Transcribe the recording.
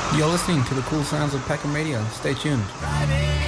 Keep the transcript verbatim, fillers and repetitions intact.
You're listening to the cool sounds of Peckham Radio. Stay tuned.